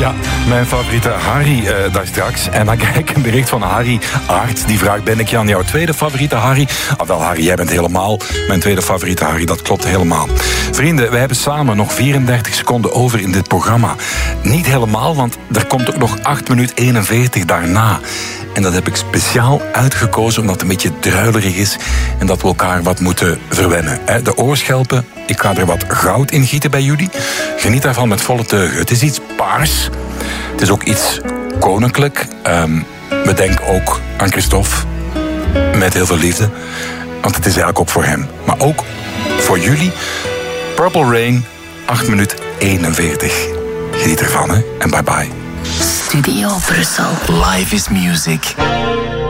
Ja, mijn favoriete Harry daar straks. En dan krijg ik een bericht van Harry Aert. Die vraagt, ben ik Jan jouw tweede favoriete Harry? Wel Harry, jij bent helemaal mijn tweede favoriete Harry. Dat klopt helemaal. Vrienden, we hebben samen nog 34 seconden over in dit programma. Niet helemaal, want er komt ook nog 8 minuten 41 daarna. En dat heb ik speciaal uitgekozen omdat het een beetje druilerig is en dat we elkaar wat moeten verwennen. De oorschelpen, ik ga er wat goud in gieten bij jullie. Geniet daarvan met volle teugen. Het is iets paars. Het is ook iets koninklijk. We denken ook aan Christophe. Met heel veel liefde. Want het is eigenlijk ook voor hem. Maar ook voor jullie. Purple Rain, 8 minuten 41. Geniet ervan, hè. En bye bye. Studio Brussel. Life is music.